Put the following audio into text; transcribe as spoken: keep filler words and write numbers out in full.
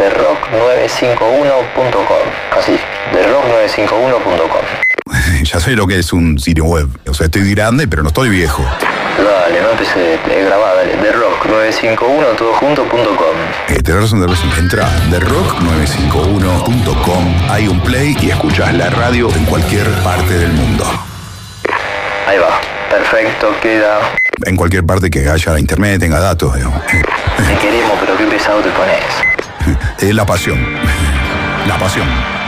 the rock nueve cinco uno punto com. Así, the rock nueve cinco uno punto com. Ya sé lo que es un sitio web. O sea, estoy grande, pero no estoy viejo. Dale, no empecé, te grabá, dale. the rock nueve cinco uno todo junto punto com. Eh, tenés razón, tenés razón. Entra a the rock nueve cinco uno punto com, hay un play y escuchás la radio en cualquier parte del mundo. Ahí va, perfecto, queda. En cualquier parte que haya internet, tenga datos, digamos. Te queremos, pero qué pesado te pones. Es la pasión. La pasión.